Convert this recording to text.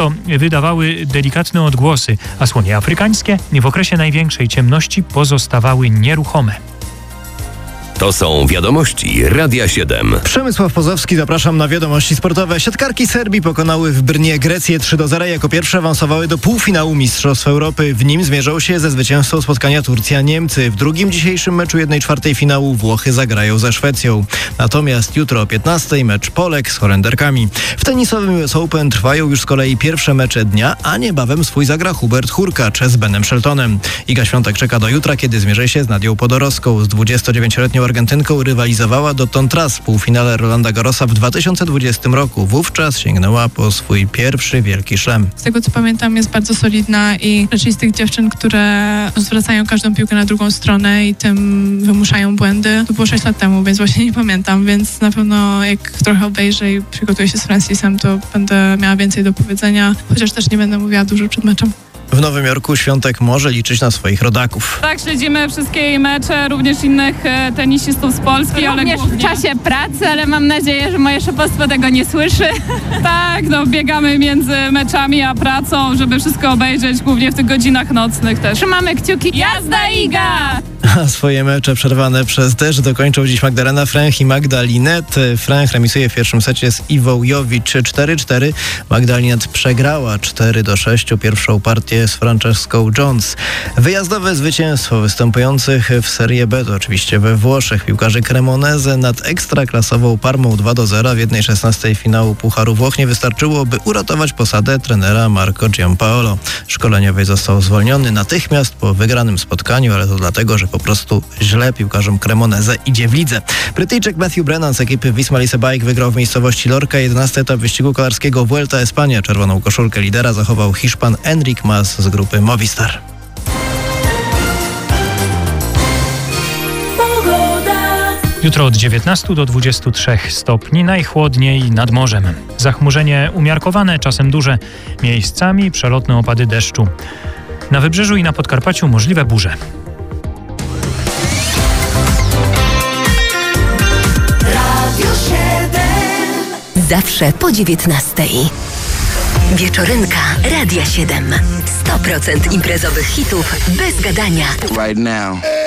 to wydawały delikatne odgłosy, a słonie afrykańskie w okresie największej ciemności pozostawały nieruchome. To są wiadomości Radia 7. Przemysław Pozowski, zapraszam na wiadomości sportowe. Siatkarki Serbii pokonały w Brnie Grecję 3-0. Jako pierwsze awansowały do półfinału Mistrzostw Europy. W nim zmierzą się ze zwycięzcą spotkania Turcja-Niemcy. W drugim dzisiejszym meczu 1/4 finału Włochy zagrają ze Szwecją. Natomiast jutro o 15 mecz Polek z Holenderkami. W tenisowym US Open trwają już z kolei pierwsze mecze dnia, a niebawem swój zagra Hubert Hurkacz z Benem Sheltonem. Iga Świątek czeka do jutra, kiedy zmierzy się z Nadią Podorowską. Z 29-letnią Argentynką rywalizowała dotąd raz w półfinale Rolanda Garrosa w 2020 roku. Wówczas sięgnęła po swój pierwszy wielki szlem. Z tego co pamiętam, jest bardzo solidna i raczej z tych dziewczyn, które zwracają każdą piłkę na drugą stronę i tym wymuszają błędy. To było 6 lat temu, więc właśnie nie pamiętam, więc na pewno jak trochę obejrzę i przygotuję się z Francisem, to będę miała więcej do powiedzenia, chociaż też nie będę mówiła dużo przed meczem. W Nowym Jorku Świątek może liczyć na swoich rodaków. Tak, śledzimy wszystkie mecze, również innych tenisistów z Polski, ale również głównie w czasie pracy, ale mam nadzieję, że moje szefostwo tego nie słyszy. tak, biegamy między meczami a pracą, żeby wszystko obejrzeć, głównie w tych godzinach nocnych też. Trzymamy kciuki. Jazda Iga! A swoje mecze przerwane przez deszcz dokończą dziś Magdalena Fręch i Magda Linette. Fręch remisuje w pierwszym secie z Iwą Jowicz 4-4. Magda Linette przegrała 4-6 pierwszą partię z Franceską Jones. Wyjazdowe zwycięstwo występujących w Serie B to oczywiście we Włoszech. Piłkarze Cremonese nad ekstraklasową Parmą 2-0 w 1/16 finału Pucharu Włoch nie wystarczyło, by uratować posadę trenera Marco Giampaolo. Szkoleniowy został zwolniony natychmiast po wygranym spotkaniu, ale to dlatego, że po prostu źle piłkarzom Cremonese idzie w lidze. Brytyjczyk Matthew Brennan z ekipy Wisma Lease Bike wygrał w miejscowości Lorca 11 etap wyścigu kolarskiego Vuelta Espania. Czerwoną koszulkę lidera zachował Hiszpan Enric Mas z grupy Movistar. Jutro od 19 do 23 stopni, najchłodniej nad morzem. Zachmurzenie umiarkowane, czasem duże, miejscami przelotne opady deszczu. Na wybrzeżu i na Podkarpaciu możliwe burze. Zawsze po 19:00. Wieczorynka Radia 7. 100% imprezowych hitów bez gadania. Right now.